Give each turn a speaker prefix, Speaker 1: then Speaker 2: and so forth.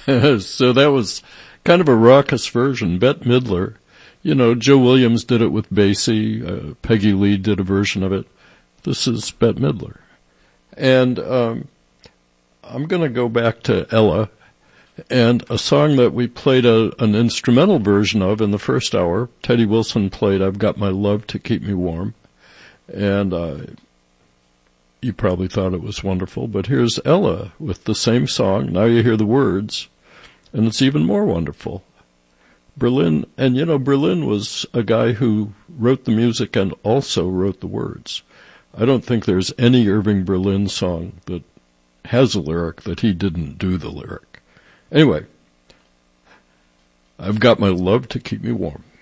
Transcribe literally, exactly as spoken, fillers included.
Speaker 1: So that was kind of a raucous version. Bette Midler, you know, Joe Williams did it with Basie. Uh, Peggy Lee did a version of it. This is Bette Midler. And um, I'm going to go back to Ella, and a song that we played a, an instrumental version of in the first hour. Teddy Wilson played I've Got My Love to Keep Me Warm. And uh, you probably thought it was wonderful, but here's Ella with the same song. Now you hear the words, and it's even more wonderful. Berlin, and you know, Berlin was a guy who wrote the music and also wrote the words. I don't think there's any Irving Berlin song that has a lyric that he didn't do the lyric. Anyway, I've Got My Love to Keep Me Warm.